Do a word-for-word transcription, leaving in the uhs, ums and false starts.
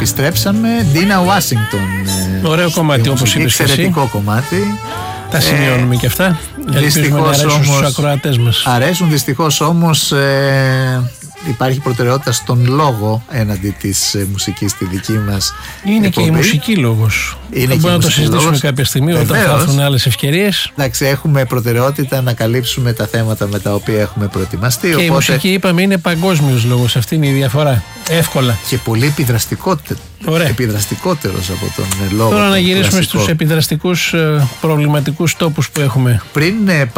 επιστρέψαμε. Ντίνα Ουάσιγκτον. Ωραίο κομμάτι, όπως είπες και εσύ. Εξαιρετικό κομμάτι. Τα σημειώνουμε ε, και αυτά. Ελπίζουμε να αρέσουν όμως, στους ακροατές μας. Αρέσουν, δυστυχώς όμως ε, υπάρχει προτεραιότητα στον λόγο έναντι της ε, μουσικής στη δική μας Είναι εκπομπή. Και η μουσική λόγος. Είναι μπορούμε να το συζητήσουμε λόγος. κάποια στιγμή όταν θα έρθουν άλλες ευκαιρίες. Εντάξει, έχουμε προτεραιότητα να καλύψουμε τα θέματα με τα οποία έχουμε προετοιμαστεί. Και οπότε... η μουσική, είπαμε, είναι παγκόσμιος λόγος. Αυτή είναι η διαφορά. Εύκολα. Και πολύ επιδραστικότερο. Επιδραστικότερος από τον λόγο. Τώρα να γυρίσουμε κλασικό. Στους επιδραστικούς προβληματικούς τόπους που έχουμε. Πριν